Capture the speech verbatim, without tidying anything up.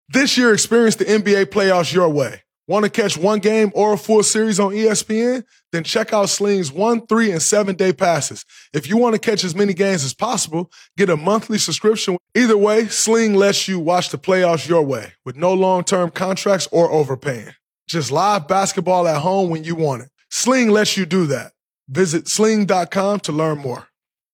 This year, experience the N B A playoffs your way. Want to catch one game or a full series on E S P N? Then check out Sling's one, three, and seven-day passes. If you want to catch as many games as possible, get a monthly subscription. Either way, Sling lets you watch the playoffs your way with no long-term contracts or overpaying. Just live basketball at home when you want it. Sling lets you do that. Visit sling dot com to learn more.